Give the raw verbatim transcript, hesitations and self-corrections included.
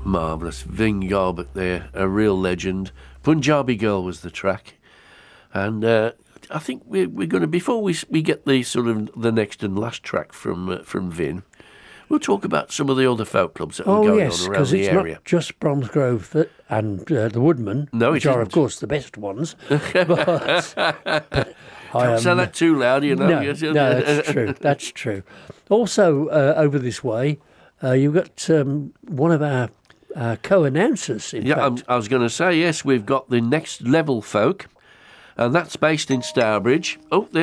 Marvellous. Vin Garbutt there, a real legend. Punjabi Girl was the track. And uh, I think we're, we're going to, before we we get the sort of the next and last track from uh, from Vin, we'll talk about some of the other folk clubs that oh, are going yes, on around the it's area. Not just Bromsgrove that, and uh, the Woodman, No, which it are, of isn't. course, the best ones. but, but I, Don't say um, that too loud, you know. No, no, that's true. That's true. Also, uh, over this way, uh, you've got um, one of our uh, co-announcers, in Yeah, fact. I'm, I was going to say, yes, we've got the Next Level Folk, and that's based in Stourbridge. Oh, there